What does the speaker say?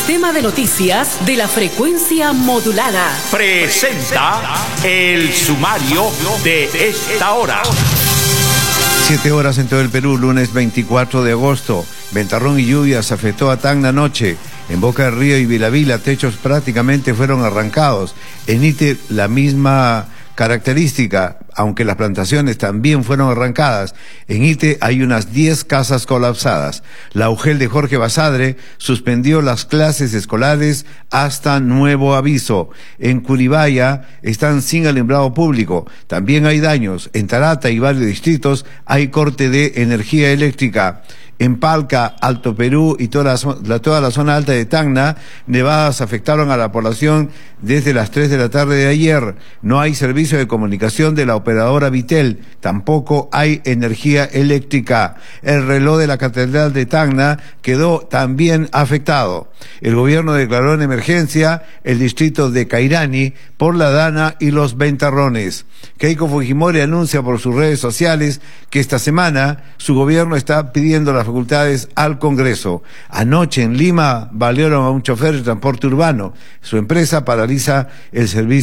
Sistema de Noticias de la Frecuencia Modulada presenta el sumario de esta hora. 7 horas en todo el Perú, lunes 24 de agosto. Ventarrón y lluvias afectó a Tacna anoche. En Boca del Río y Vilavila, techos prácticamente fueron arrancados. En Ite, la misma característica, aunque las plantaciones también fueron arrancadas. En Ite hay unas 10 casas colapsadas. La UGEL de Jorge Basadre suspendió las clases escolares hasta nuevo aviso. En Curibaya están sin alumbrado público. También hay daños. En Tarata y varios distritos hay corte de energía eléctrica. En Palca, Alto Perú y toda la zona alta de Tacna, nevadas afectaron a la población desde las 3 de la tarde de ayer. No hay servicio de comunicación de la operadora Vitel, tampoco hay energía eléctrica. El reloj de la Catedral de Tacna quedó también afectado. El gobierno declaró en emergencia el distrito de Cairani por la Dana y los ventarrones. Keiko Fujimori anuncia por sus redes sociales que esta semana su gobierno está pidiendo las facultades al Congreso. Anoche en Lima balearon a un chofer de transporte urbano. Su empresa paraliza el servicio